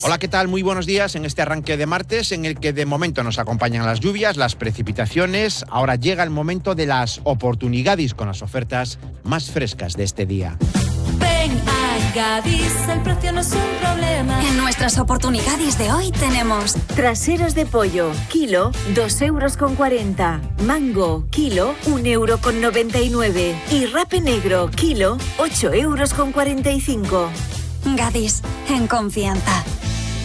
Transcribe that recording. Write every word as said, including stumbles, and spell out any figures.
Hola, ¿qué tal? Muy buenos días en este arranque de martes en el que de momento nos acompañan las lluvias, las precipitaciones. Ahora llega el momento de las oportunidades con las ofertas más frescas de este día. Ven a Gadis, el precio no es un problema. En nuestras oportunidades de hoy tenemos traseros de pollo, kilo, dos euros con cuarenta. Mango, kilo, un euro con noventa y nueve. Y rape negro, kilo, ocho euros con cuarenta y cinco. Gadis, en confianza.